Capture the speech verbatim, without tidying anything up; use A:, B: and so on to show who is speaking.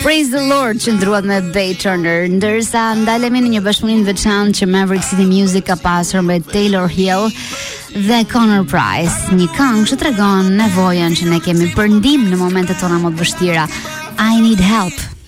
A: Praise the Lord që ndruat me Bay Turner. Ndërsa ndalemi në një bashkëpunim të veçantë që Maverick City Music ka pasur me Taylor Hill dhe Connor Price, një këngë që tregon nevojën që ne kemi për ndihmë në momentet tona më të vështira. I need help.